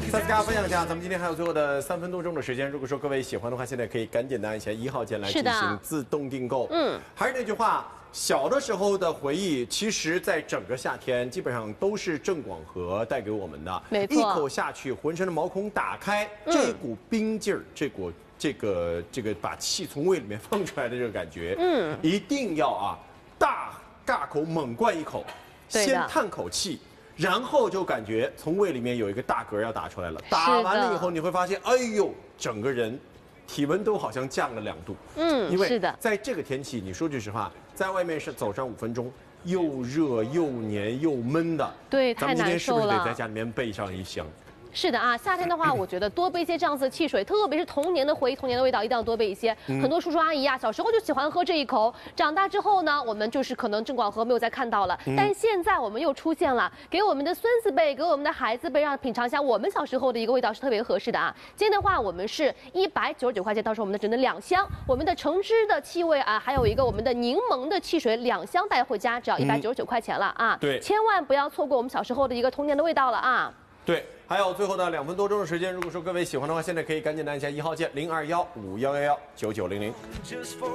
再次跟大家分享一下，咱们今天还有最后的3分多钟的时间。如果说各位喜欢的话，现在可以赶紧的按一下1号键来进行自动订购。还是那句话，小的时候的回忆，其实在整个夏天基本上都是郑广和带给我们的。 没错， 一口下去，浑身的毛孔打开，这股冰劲儿，这个把气从胃里面放出来的这个感觉，一定要啊大口猛灌一口，先叹口气。然后就感觉从胃里面有一个大嗝要打出来了，打完了以后你会发现，哎呦，整个人体温都好像降了2度。因为在这个天气，你说句实话，在外面是走上5分钟，又热又黏又闷的。 对， 咱们今天是不是得在家里面备上一箱？ 是的啊，夏天的话，我觉得多备一些这样子的汽水，特别是童年的回忆、童年的味道，一定要多备一些。很多叔叔阿姨啊，小时候就喜欢喝这一口，长大之后呢，我们就是可能郑广和没有再看到了，但现在我们又出现了，给我们的孙子辈、给我们的孩子辈，让品尝一下我们小时候的一个味道是特别合适的啊。今天的话，我们是199块钱，到时候我们的整整2箱，我们的橙汁的气味啊，还有一个我们的柠檬的汽水2箱带回家，只要199块钱了啊。对，千万不要错过我们小时候的一个童年的味道了啊。 对，还有最后的2分多钟的时间，如果说各位喜欢的话，现在可以赶紧按一下1号键0215119900。